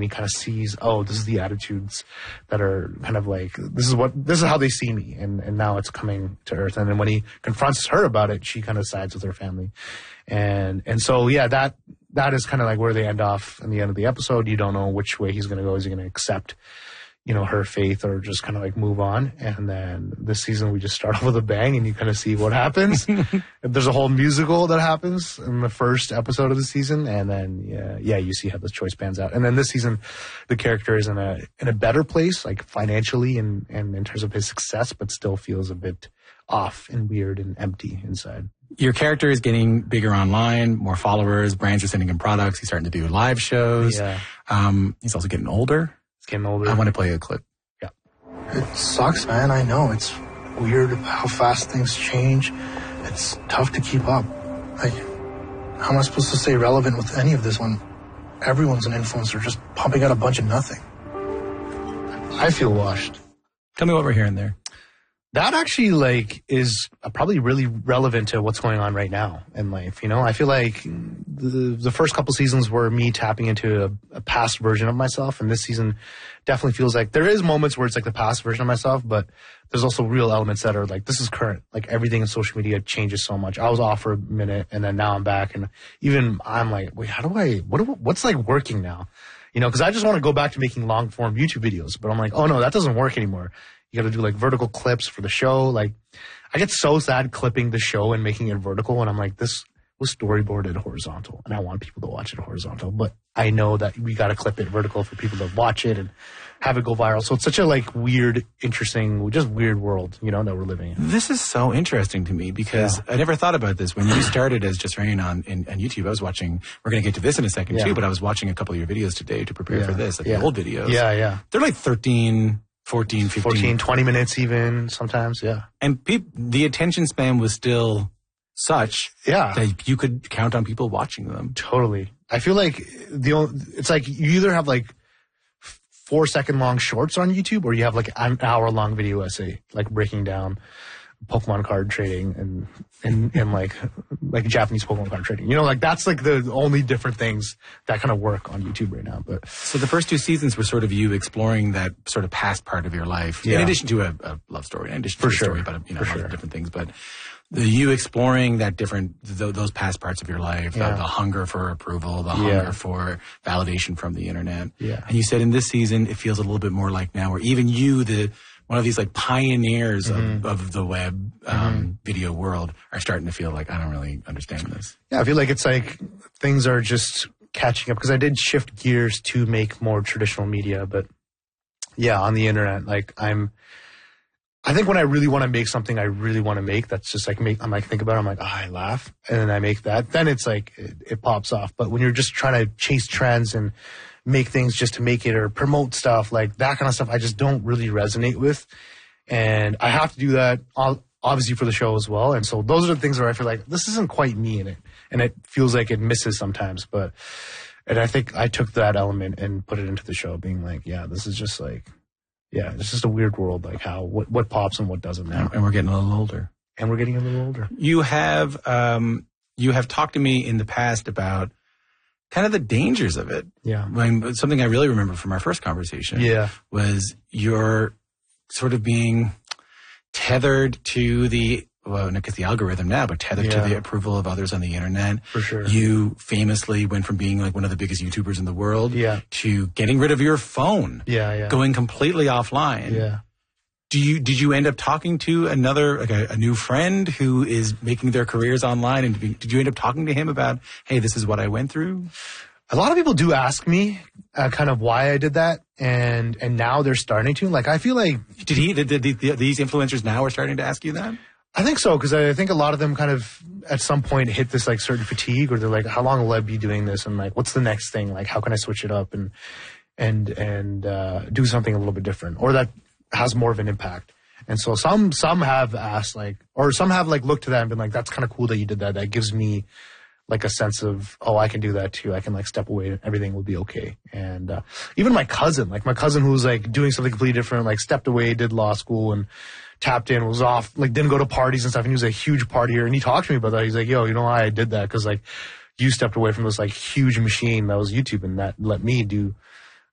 he kind of sees, oh, this is the attitudes that are kind of like, this is how they see me. And now it's coming to Earth. And then when he confronts her about it, she kind of sides with her family. And so, yeah, that is kind of like where they end off in the end of the episode. You don't know which way he's going to go. Is he going to accept, her faith, or just kind of like move on? And then this season we just start off with a bang, and you kind of see what happens. There's a whole musical that happens in the first episode of the season, and then you see how this choice pans out. And then this season, the character is in a better place, like financially and in terms of his success, but still feels a bit off and weird and empty inside. Your character is getting bigger online, more followers, brands are sending him products. He's starting to do live shows. Yeah. He's also getting older. Getting older. I want to play a clip. Yeah. It sucks, man. I know. It's weird how fast things change. It's tough to keep up. How am I supposed to stay relevant with any of this when everyone's an influencer just pumping out a bunch of nothing? I feel washed. Tell me what we're hearing there. That actually is probably really relevant to what's going on right now in life. I feel like the first couple seasons were me tapping into a past version of myself, and this season definitely feels like there is moments where it's like the past version of myself, but there's also real elements that are like, this is current. Like everything in social media changes so much. I was off for a minute, and then now I'm back, and even I'm like, wait, what's like working now? Because I just want to go back to making long form YouTube videos, but I'm like, oh no, that doesn't work anymore. You got to do like vertical clips for the show. Like, I get so sad clipping the show and making it vertical, and I'm like, this was storyboarded horizontal, and I want people to watch it horizontal, but I know that we got to clip it vertical for people to watch it and have it go viral. So it's such a weird, interesting, just weird world, that we're living in. This is so interesting to me because I never thought about this. When you started as Just Rain on YouTube, I was watching, we're going to get to this in a second too, but I was watching a couple of your videos today to prepare for this, the old videos. Yeah. They're like 13, 14, 15. 14, 20 minutes even sometimes, yeah. And the attention span was still such that you could count on people watching them. Totally. I feel like it's like you either have 4-second long shorts on YouTube, or you have an hour long video essay, breaking down Pokemon card trading and like Japanese Pokemon card trading. That's the only different things that kind of work on YouTube right now. But so the first two seasons were sort of you exploring that sort of past part of your life, in addition to a love story, in addition to a story about different things, but you exploring that those past parts of your life, the hunger for approval, the hunger for validation from the internet. Yeah. And you said in this season, it feels a little bit more like now where even you, one of these pioneers of the web video world, are starting to feel like, I don't really understand this. Yeah, I feel like it's things are just catching up, because I did shift gears to make more traditional media, but on the internet, I think when I really want to make something I really want to make, that's just think about it, I'm like, I laugh, and then I make that, then it's it pops off. But when you're just trying to chase trends and make things just to make it, or promote stuff, that kind of stuff, I just don't really resonate with. And I have to do that obviously for the show as well. And so those are the things where I feel like this isn't quite me in it. And it feels like it misses sometimes. And I think I took that element and put it into the show, being this is just it's just a weird world, what pops and what doesn't now. And we're getting a little older. You have talked to me in the past about kind of the dangers of it. Yeah. Something I really remember from our first conversation was your sort of being tethered to the algorithm now, but tethered to the approval of others on the internet. For sure. You famously went from being one of the biggest YouTubers in the world to getting rid of your phone. Going completely offline. Yeah. Did you end up talking to a new friend who is making their careers online, and did you end up talking to him about, hey, this is what I went through? A lot of people do ask me kind of why I did that, and now they're starting to. I feel like these influencers now are starting to ask you that? I think so, because I think a lot of them kind of at some point hit this certain fatigue, or they're like, how long will I be doing this, and what's the next thing? How can I switch it up and do something a little bit different, or that has more of an impact? And so some have asked or some have looked to that and been like, that's kind of cool that you did that. That gives me a sense of, oh, I can do that too. I can step away and everything will be okay. And even my cousin who was doing something completely different, stepped away, did law school and tapped in, was off, didn't go to parties and stuff. And he was a huge partier, and he talked to me about that. He's like, yo, you know why I did that? Because you stepped away from this huge machine that was YouTube, and that let me do